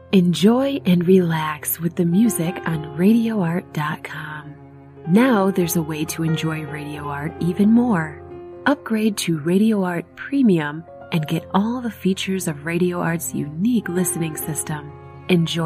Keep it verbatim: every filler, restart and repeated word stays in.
Enjoy and relax with the music on radio art dot com. Now there's a way to enjoy Radio Art even more. Upgrade to Radio Art Premium and get all the features of Radio Art's unique listening system. Enjoy